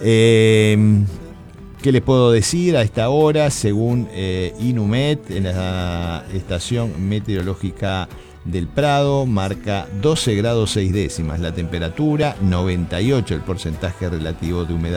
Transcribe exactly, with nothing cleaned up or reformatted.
Eh, ¿Qué les puedo decir a esta hora? Según eh, Inumet, en la estación meteorológica del Prado, marca doce grados seis décimas la temperatura, noventa y ocho el porcentaje relativo de humedad